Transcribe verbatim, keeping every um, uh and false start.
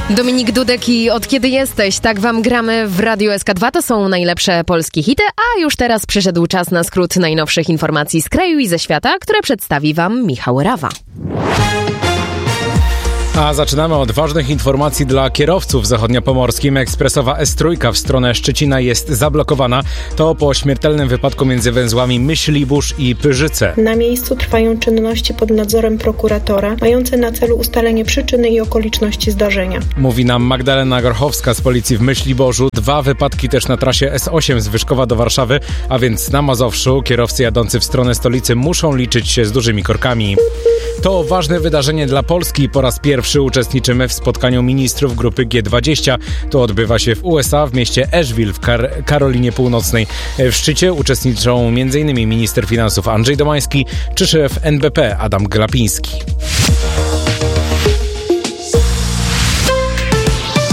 Dominik Dudek i Od kiedy jesteś? Tak wam gramy w Radiu S K dwa. To są najlepsze polskie hity, a już teraz przyszedł czas na skrót najnowszych informacji z kraju i ze świata, które przedstawi wam Michał Rawa. A zaczynamy od ważnych informacji dla kierowców w zachodniopomorskim. Ekspresowa S trzy w stronę Szczecina jest zablokowana. To po śmiertelnym wypadku między węzłami Myślibórz i Pyrzyce. Na miejscu trwają czynności pod nadzorem prokuratora, mające na celu ustalenie przyczyny i okoliczności zdarzenia. Mówi nam Magdalena Grochowska z policji w Myśliborzu. Dwa wypadki też na trasie S osiem z Wyszkowa do Warszawy, a więc na Mazowszu. Kierowcy jadący w stronę stolicy muszą liczyć się z dużymi korkami. To ważne wydarzenie dla Polski. Po raz pierwszy uczestniczymy w spotkaniu ministrów grupy G dwadzieścia. To odbywa się w U S A w mieście Asheville w Kar- Karolinie Północnej. W szczycie uczestniczą m.in. minister finansów Andrzej Domański czy szef N B P Adam Glapiński.